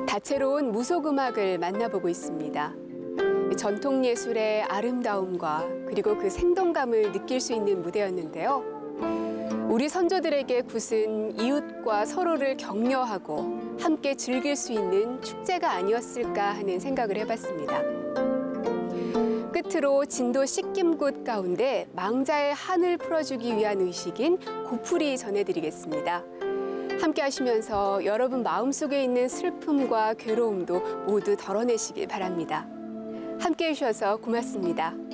다채로운 무속음악을 만나보고 있습니다. 전통 예술의 아름다움과 그리고 그 생동감을 느낄 수 있는 무대였는데요. 우리 선조들에게 굿은 이웃과 서로를 격려하고 함께 즐길 수 있는 축제가 아니었을까 하는 생각을 해봤습니다. 끝으로 진도 씻김굿 가운데 망자의 한을 풀어주기 위한 의식인 고풀이 전해드리겠습니다. 함께 하시면서 여러분 마음속에 있는 슬픔과 괴로움도 모두 덜어내시길 바랍니다. 함께 해주셔서 고맙습니다.